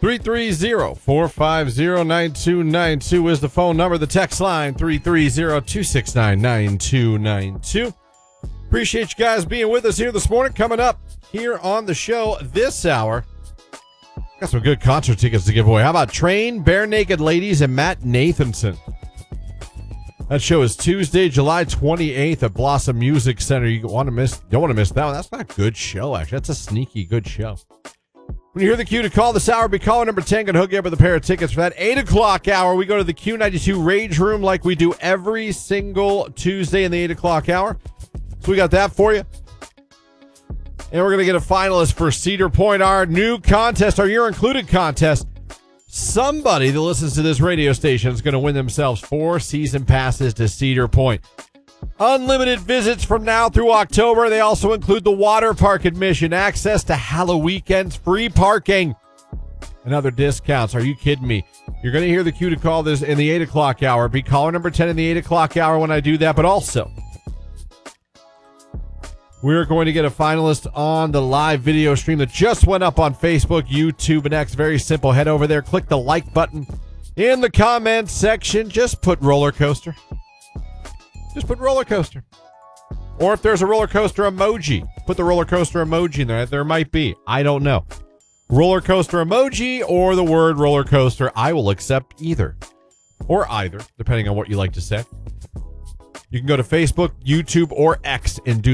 330-450-9292 is the phone number. The text line, 330-269-9292. Appreciate you guys being with us here this morning. Coming up here on the show this hour, got some good concert tickets to give away. How about Train, Bare Naked Ladies, and Matt Nathanson? That show is Tuesday, July 28th at Blossom Music Center. You don't want to miss that one. That's not a good show, actually. That's a sneaky good show. When you hear the cue to call this hour, be caller number 10. Going to hook you up with a pair of tickets for that 8 o'clock hour. We go to the Q92 Rage Room like we do every single Tuesday in the 8 o'clock hour. So we got that for you. And we're going to get a finalist for Cedar Point, our new contest, our You're Included contest. Somebody that listens to this radio station is going to win themselves 4 season passes to Cedar Point. Unlimited visits from now through October. They also include the water park admission, access to Halloween weekends, free parking, and other discounts. Are you kidding me? You're going to hear the cue to call this in the 8 o'clock hour. Be caller number 10 in the 8 o'clock hour when I do that. But also, we're going to get a finalist on the live video stream that just went up on Facebook, YouTube, and X. Very simple. Head over there, click the like button. In the comments section, just put roller coaster. Just put roller coaster. Or if there's a roller coaster emoji, put the roller coaster emoji in there. There might be. I don't know. Roller coaster emoji or the word roller coaster. I will accept either. Or either, depending on what you like to say. You can go to Facebook, YouTube, or X and do